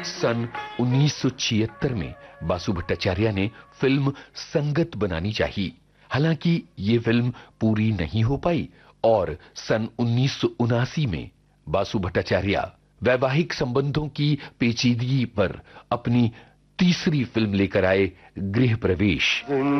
सन 1976 में बासु भट्टाचार्य ने फिल्म संगत बनानी चाहिए। हालांकि ये फिल्म पूरी नहीं हो पाई और सन 1979 में बासु भट्टाचार्य वैवाहिक संबंधों की पेचीदगी पर अपनी तीसरी फिल्म लेकर आए, गृह प्रवेश।